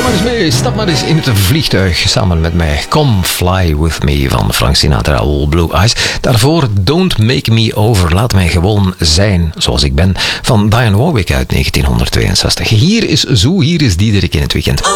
maar eens mee, stap maar eens in het vliegtuig samen met mij. Come Fly With Me van Frank Sinatra, All Blue Eyes. Daarvoor Don't Make Me Over, laat mij gewoon zijn zoals ik ben, van Dionne Warwick uit 1962. Hier is Zoo, hier is Diederik in het weekend.